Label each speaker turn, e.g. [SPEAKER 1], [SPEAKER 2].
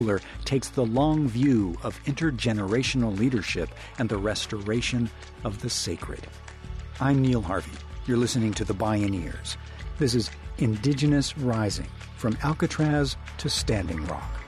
[SPEAKER 1] takes the long view of intergenerational leadership and the restoration of the sacred. I'm Neil Harvey. You're listening to The Bioneers. This is Indigenous Rising, from Alcatraz to Standing Rock.